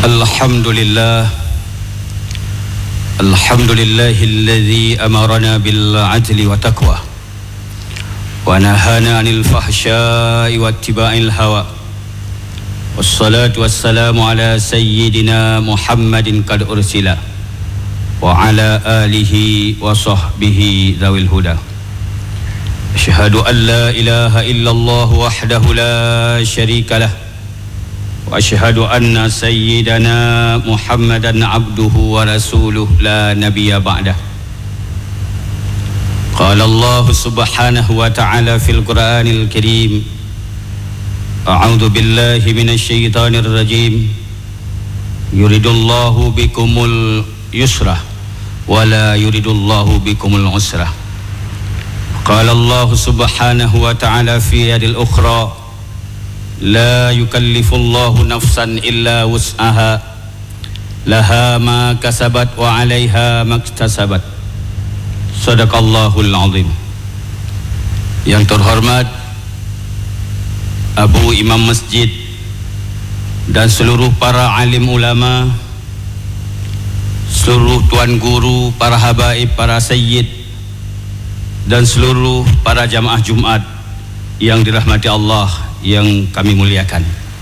Alhamdulillah Alhamdulillahilladzi amarana bil adli wa taqwa wa nahana 'anil fahsya'i wattiba'il hawa. Wassalatu wassalamu ala sayyidina Muhammadin qad ursila wa ala alihi wa sahbihi dzawil huda. Asyhadu an la ilaha illallah wahdahu la syarikalah wa asyhadu anna sayyidana Muhammadan abduhu wa rasuluh la nabiyya ba'dah. Qala Allah subhanahu wa ta'ala fil Qur'anil Karim, a'udzu billahi minasy syaithanir rajim, yuridullahu bikumul yusra wa la yuridullahu bikumul usra. Qala Allah subhanahu wa ta'ala fi ayil ukhra, la yukallifullahu nafsan illa wus'aha laha ma kasabat wa 'alaiha maktasabat. Sadaqallahul azim. Yang terhormat Abu Imam Masjid dan seluruh para alim ulama, seluruh tuan guru, para habaib, para sayyid dan seluruh para jamaah Jumat yang dirahmati Allah yang kami muliakan.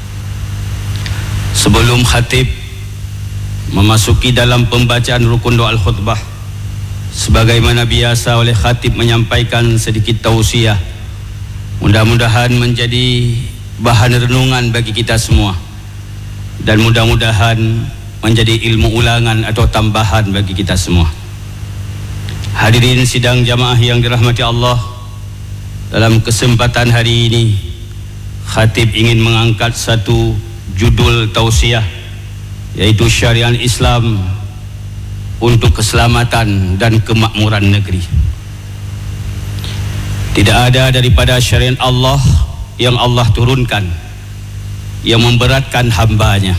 Sebelum khatib memasuki dalam pembacaan rukun doa al-khutbah, sebagaimana biasa oleh khatib menyampaikan sedikit tausiah, mudah-mudahan menjadi bahan renungan bagi kita semua dan mudah-mudahan menjadi ilmu ulangan atau tambahan bagi kita semua. Hadirin sidang jamaah yang dirahmati Allah, dalam kesempatan hari ini khatib ingin mengangkat satu judul tausiah, yaitu syariat Islam untuk keselamatan dan kemakmuran negeri. Tidak ada daripada syariat Allah yang Allah turunkan yang memberatkan hambanya.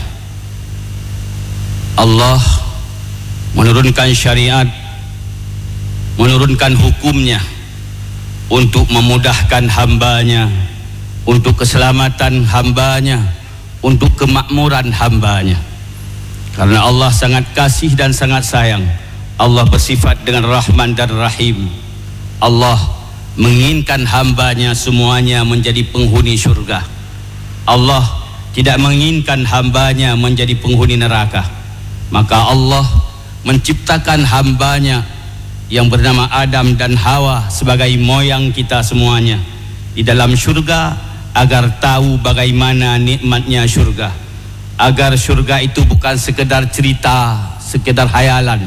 Allah menurunkan syariat, menurunkan hukumnya untuk memudahkan hambanya, untuk keselamatan hambanya, untuk kemakmuran hambanya. Karena Allah sangat kasih dan sangat sayang. Allah bersifat dengan Rahman dan Rahim. Allah menginginkan hambanya semuanya menjadi penghuni syurga. Allah tidak menginginkan hambanya menjadi penghuni neraka. Maka Allah menciptakan hambanya yang bernama Adam dan Hawa sebagai moyang kita semuanya di dalam syurga, agar tahu bagaimana nikmatnya syurga, agar syurga itu bukan sekedar cerita, sekedar hayalan.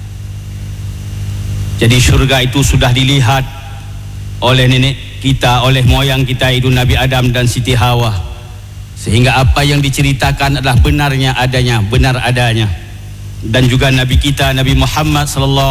Jadi syurga itu sudah dilihat oleh nenek kita, oleh moyang kita itu Nabi Adam dan Siti Hawa, sehingga apa yang diceritakan adalah benar adanya. Dan juga Nabi kita Nabi Muhammad sallallahu